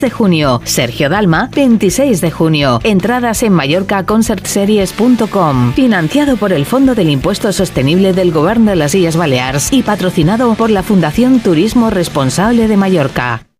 de junio. Sergio Dalma, 26 de junio. Entradas en mallorcaconcertseries.com. Financiado por el Fondo del Impuesto Sostenible del Govern de las Illes Balears y patrocinado por la Fundación Turismo Responsable de Mallorca.